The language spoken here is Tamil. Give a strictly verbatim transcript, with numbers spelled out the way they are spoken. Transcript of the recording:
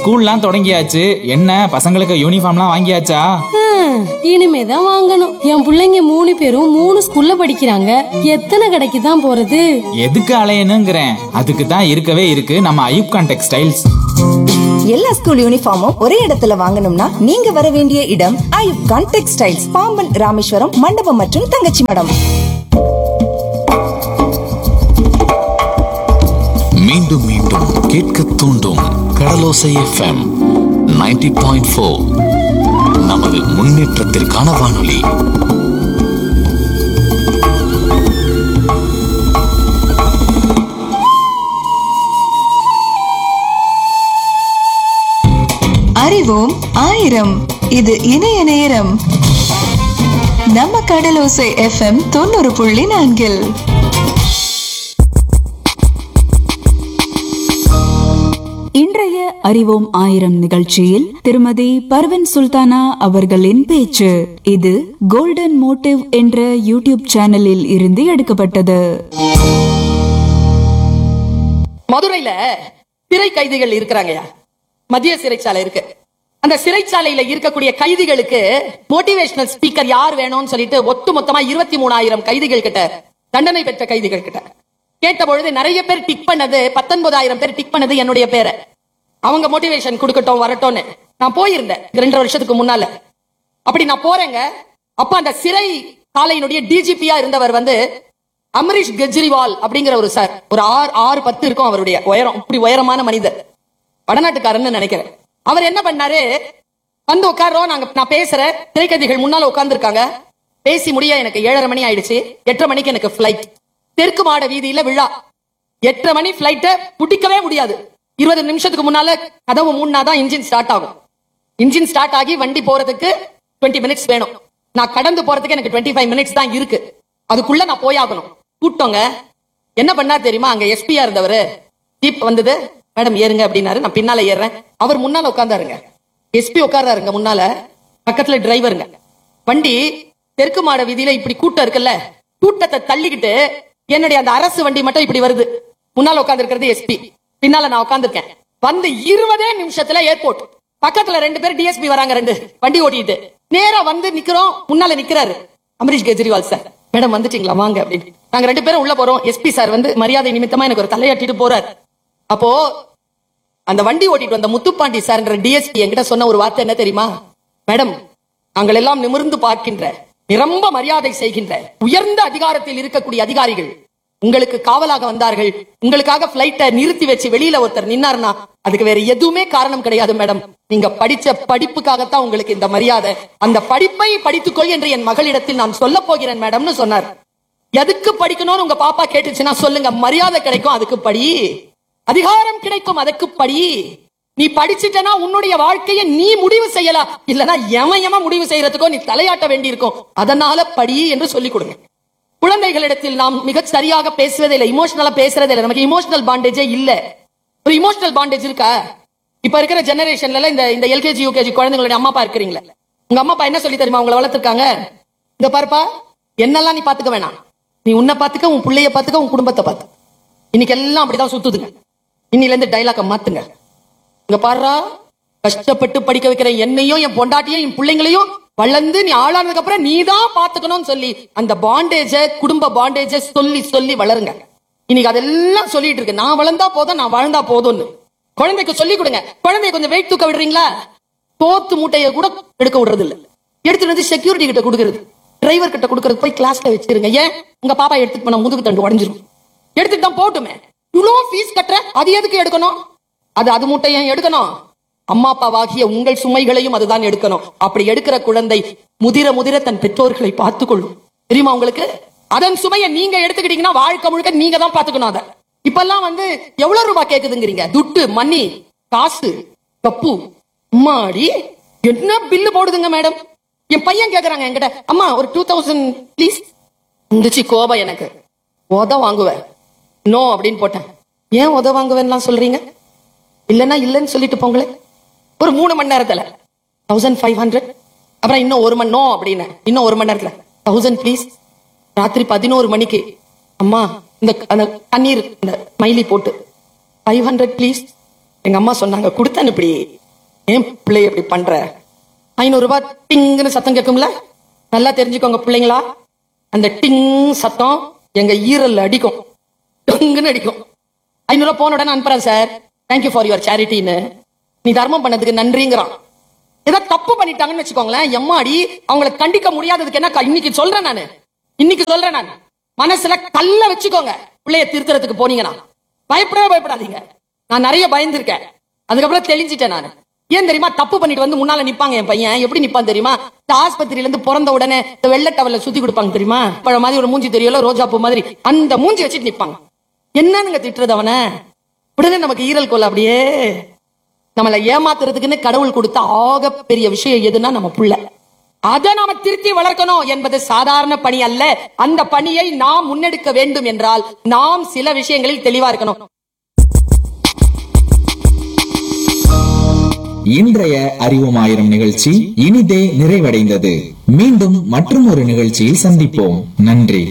ஸ்கூல்லாம் தொடங்கியாச்சு. என்ன பசங்களுக்கு யூனிஃபார்ம்லாம் வாங்கியாச்சா? ஹம், இனிமேதான் வாங்கணும். என் பிள்ளைங்க மூணு பேரும் மூணு ஸ்கூல்ல படிக்கிறாங்க. எத்தனை கடைக்கு தான் போறது? எதுக்கு அலையணுங்கிறேன். அதுக்கு தான் இருக்கவே இருக்கு நம்ம ஐயூப்கான் டெக்ஸ்டைல்ஸ். எல்லா ஸ்கூல் யூனிஃபார்மும் ஒரே இடத்துல வாங்கணும்னா நீங்க வர வேண்டிய இடம் ஐயூப்கான் டெக்ஸ்டைல்ஸ், பாம்பன் ராமேஸ்வரம் மண்டபம் மற்றும் தங்கச்சி மடம். மீண்டும் மீண்டும் கேட்க தூண்டும் கடலோசை எஃப்எம் நைன்டி பாயிண்ட் ஃபோர். நமது முன்னேற்றத்திற்கான வானொலி. அறிவோம் ஆயிரம். இது இணைய நேரம். நம்ம கடலோசை எஃப்எம் தொண்ணூறு புள்ளி நான்கில் இன்றைய அறிவோம் ஆயிரம் நிகழ்ச்சியில் திருமதி பர்வின் சுல்தானா அவர்களின் பேச்சு. இது கோல்டன் மோட்டிவ் என்ற யூடியூப் சேனலில் இருந்து எடுக்கப்பட்டது. மதுரையில சிறை கைதிகள் இருக்கிறாங்கயா. மத்திய சிறைச்சாலை இருக்கு. அந்த சிறைச்சாலையில இருக்கக்கூடிய கைதிகளுக்கு மோட்டிவேஷனல் ஸ்பீக்கர் யார் வேணும்னு சொல்லிட்டு ஒட்டு மொத்தமா இருபத்தி மூணாயிரம் கைதிகள் கிட்ட, தண்டனை பெற்ற கைதிகள் கிட்ட கேட்ட பொழுது நிறைய பேர் டிக் பண்ணது, பத்தொன்பதாயிரம் பேர் டிக் பண்ணது என்னுடைய பேரை. அவங்க மோட்டிவேஷன் கொடுக்கட்டும் வரட்டும்னு நான் போயிருந்தேன் ரெண்டரை வருஷத்துக்கு முன்னால. அப்படி நான் போறேங்க. அப்ப அந்த சிறை சாலையினுடைய டிஜிபியா இருந்தவர் வந்து அமரீஷ் கெஜ்ரிவால் அப்படிங்கிற ஒரு சார். ஒரு ஆறு ஆறு பத்து இருக்கும் அவருடைய உயரம். இப்படி உயரமான மனிதர், வடநாட்டுக்காரன்னு நினைக்கிறேன். அவர் என்ன பண்ணாரு, வந்து உட்காரோம். நாங்க நான் பேசுறேன், சிறை கைதிகள் முன்னால உட்கார்ந்து இருக்காங்க. பேசி முடிய எனக்கு ஏழரை மணி ஆயிடுச்சு. எட்டரை மணிக்கு எனக்கு பிளைட். தெற்கு மாட வீதியில விழா. எட்டரை மணி பிளைட்ட பிடிக்கவே முடியாது. இருபது நிமிஷத்துக்கு முன்னால கதவு மூணாதான் இன்ஜின் ஸ்டார்ட் ஆகும். இன்ஜின் ஸ்டார்ட் ஆகி வண்டி போறதுக்கு டுவெண்ட்டி மினிட்ஸ் வேணும். நான் கடந்து போறதுக்கு எனக்கு டுவெண்ட்டி ஃபைவ் மினிட்ஸ் தான் இருக்கு. அதுக்குள்ள நான் போயாகணும். கூட்டோங்க. என்ன பண்ணா தெரியுமா, அங்க எஸ்பியா இருந்தவரு ஜீப் வந்தது, மேடம் ஏறுங்க அப்படின்னாரு. நான் பின்னால ஏறேன். அவர் முன்னால உட்கார்ந்தாருங்க. எஸ்பி உட்கார்றாருங்க முன்னால, பக்கத்துல டிரைவருங்க. வண்டி தெற்கு மாட வீதியில இப்படி கூட்டம் இருக்குல்ல, கூட்டத்தை தள்ளிக்கிட்டு என்னுடைய அந்த அரசு வண்டி மட்டும் இப்படி வருது. முன்னால உட்கார்ந்து இருக்கிறது எஸ்பி, பின்னால நான் உட்கார்ந்துருக்கேன். வந்து இருபதே நிமிஷத்துல ஏர்போர்ட். பக்கத்துல ரெண்டு பேர் டிஎஸ்பி வராங்க, ரெண்டு வண்டி ஓட்டிட்டு. நேரா வந்து நிக்கிறோம். முன்னால நிக்கிறாரு அமரீஷ் கெஜ்ரிவால் சார். மேடம் வந்துட்டீங்களா வாங்க அப்படின்னு. நாங்க ரெண்டு பேரும் உள்ள போறோம். எஸ்பி சார் வந்து மரியாதை நிமித்தமா எனக்கு ஒரு தலையாட்டிட்டு போறாரு. அப்போ அந்த வண்டி ஓட்டிட்டு வந்த முத்துப்பாண்டி சார் டிஎஸ்பி என்கிட்ட சொன்ன ஒரு வார்த்தை என்ன தெரியுமா, மேடம் நாங்கள் எல்லாம் நிமிர்ந்து பார்க்கின்ற, நிரம்ப மரியாதை செய்கின்ற உயர்ந்த அதிகாரத்தில் இருக்கக்கூடிய அதிகாரிகள் உங்களுக்கு காவலாக வந்தார்கள். உங்களுக்காக பிளைட்டை நிறுத்தி வச்சு வெளியில ஒருத்தர் நின்னார்னா அதுக்கு வேற எதுவுமே காரணம் கிடையாது மேடம். நீங்க படிச்ச படிப்புக்காகத்தான் உங்களுக்கு இந்த மரியாதை. அந்த படிப்பை படித்துக்கொள் என்று என் மகளிடத்தில் நான் சொல்ல போகிறேன் மேடம்னு சொன்னார். எதுக்கு படிக்கணும்னு உங்க பாப்பா கேட்டுச்சுன்னா சொல்லுங்க, மரியாதை கிடைக்கும் அதுக்கு படி, அதிகாரம் கிடைக்கும் அதுக்கு படி. நீ படிச்சுட்டனா உன்னுடைய வாழ்க்கையை நீ முடிவு செய்யலாம், இல்லனா எம எம முடிவு செய்யறதுக்கோ நீ தலையாட்ட வேண்டி இருக்கும். அதனால படி என்று சொல்லிக் கொடுங்க. குழந்தைகளிடத்தில் நாம் மிக சரியாக பேசுவதே இல்லை, இமோஷனலா பேசுறதே இல்லை. நமக்கு இமோஷனல் பாண்டேஜே இல்ல. ஒரு இமோஷனல் பாண்டேஜ் இருக்கா? இப்ப இருக்கிற ஜெனரேஷன்ல இந்த இந்த எல்கேஜி யூகேஜி குழந்தைங்களுடைய அம்மா அப்பா இருக்கிறீங்களா, உங்க அம்மா அப்பா என்ன சொல்லி தெரியுமா உங்களை வளர்த்திருக்காங்க? இந்த பாருப்பா, என்னெல்லாம் நீ பாத்துக்க வேணாம், நீ உன்னை பாத்துக்க, உன் பிள்ளைய பாத்துக்க, உன் குடும்பத்தை பாத்து. இன்னைக்கு எல்லாம் அப்படிதான் சுத்துதுங்க. இன்னில இருந்து டைலாக மாத்துங்க. இங்க பாருடா, கஷ்டப்பட்டு படிக்க வைக்கிற என்னையும் என் பொண்டாட்டியும் என் பிள்ளைங்களையும் வளர்ந்து நீ ஆளானதுக்கு அப்புறம் நீ தான் பாத்துக்கணும்னு சொல்லி அந்த பாண்டேஜ, குடும்ப பாண்டேஜ சொல்லி சொல்லி வளருங்க. இன்னைக்கு அதெல்லாம் சொல்லிட்டு இருக்கு, நான் வளர்ந்தா போதும், நான் வாழ்ந்தா போதும்னு. குழந்தைக்கு சொல்லி கொடுங்க. குழந்தைய கொஞ்சம் வெயிட் தூக்க விடுறீங்களா? தோத்து மூட்டையை கூட எடுக்க விடுறது இல்ல. எடுத்துட்டு வந்து செக்யூரிட்டி கிட்ட கொடுக்கறது, டிரைவர் கிட்ட கொடுக்கறது, போய் கிளாஸ்ல வச்சிருங்க. ஏன் உங்க பாப்பா எடுத்துட்டு போன முதுகு தண்டு உடஞ்சிரும். எடுத்துட்டு தான் போட்டுமே, இவ்வளவு ஃபீஸ் கட்டுற, அது எதுக்கு எடுக்கணும்? அது அது மூட்டையும் எடுக்கணும். அம்மா அப்பாவாகிய உங்கள் சுமைகளையும் அதுதான் எடுக்கணும். அப்படி எடுக்கிற குழந்தை முதிர முதிர தன் பெற்றோர்களை பார்த்துக் கொள்ளும். தெரியுமா உங்களுக்கு? அதன் சுமையை நீங்க எடுத்துக்கிட்டீங்கன்னா வாழ்க்கை முழுக்க நீங்க தான் பாத்துக்கணும். அதை இப்பெல்லாம் வந்து எவ்வளவு ரூபாய் கேக்குதுங்கிறீங்க? துட்டு, மணி, காசு, கப்பு, மாடி என்ன பில்லு போடுதுங்க மேடம். என் பையன் கேக்குறாங்க என்கிட்ட, அம்மா ஒரு டூ தௌசண்ட் பிளீஸ். இருந்துச்சு கோபம் எனக்கு. உத வாங்குவேன், நோ அப்படின்னு போட்டேன். ஏன் உத வாங்குவேன்லாம் சொல்றீங்க? இல்லன்னா இல்லன்னு சொல்லிட்டு போங்களே. ஒரு மூணு மணி நேரத்துல தௌசண்ட் ஃபைவ் ஹண்ட்ரட், அப்புறம் இன்னும் ஒரு மணி, நோ அப்படின்னு இன்னும் ஒரு மணி நேரத்துல தௌசண்ட் பிளீஸ். ராத்திரி பதினோரு மணிக்கு அம்மா இந்த தண்ணீர் இந்த மைலி போட்டு ஃபைவ் ஹண்ட்ரட் பிளீஸ். எங்க அம்மா சொன்னாங்க, கொடுத்தேன் இப்படி ஏன் பிள்ளைய இப்படி பண்ற? ஐநூறு ரூபாய் டிங்குன்னு சத்தம் கேட்கும்ல, நல்லா தெரிஞ்சுக்கோங்க பிள்ளைங்களா, அந்த டிங் சத்தம் எங்க ஈரல்ல அடிக்கும், டிங்குன்னு அடிக்கும். ஐநூறு ரூபாய் போன உடனே அனுப்புறேன் சார், தேங்க்யூ ஃபார் யுவர் சேரிட்டின்னு. நீ தர்மம் பண்ணதுக்கு நன்றிங்கிறான். ஏதாவது தப்பு பண்ணிட்டாங்கன்னு வச்சுக்கோங்களேன், எம்மாடி அவங்களை கண்டிக்க முடியாததுக்கு என்ன, இன்னைக்கு சொல்றேன் நானு, இன்னைக்கு சொல்றேன் நான், மனசுல கல்ல வச்சுக்கோங்க. பிள்ளைய திருத்துறதுக்கு போனீங்கன்னா பயப்படவே பயப்படாதீங்க. நான் நிறைய பயந்துருக்கேன், அதுக்கப்புறம் தெளிஞ்சிட்டேன் நான். ஏன் தெரியுமா, தப்பு பண்ணிட்டு வந்து முன்னால நிப்பாங்க. என் பையன் எப்படி நிப்பான் தெரியுமா, இந்த ஆஸ்பத்திரியில இருந்து பிறந்த உடனே இந்த வெள்ளை டவல்ல சுத்தி கொடுப்பாங்க தெரியுமா, பழ மாதிரி ஒரு மூஞ்சி தெரியல, ரோஜா பூ மாதிரி, அந்த மூஞ்சி வச்சுட்டு நிப்பாங்க. என்னன்னு திட்டுறது அவன, உடனே நமக்கு ஈரல் கொள்ள அப்படியே. நம்மளை ஏமாத்துறதுக்குன்னு கடவுள் கொடுத்த ஆக பெரிய விஷயம் எதுனா நம்ம புள்ள. அதை நாம திருத்தி வளர்க்கணும் என்பது சாதாரண பணி அல்ல. அந்த பணியை நாம் முன்னெடுக்க வேண்டும் என்றால் நாம் சில விஷயங்களில் தெளிவா இருக்கணும். இன்றைய அறிவோம் ஆயிரம் நிகழ்ச்சி இனிதே நிறைவடைந்தது. மீண்டும் மற்றும் ஒரு நிகழ்ச்சியில் சந்திப்போம். நன்றி.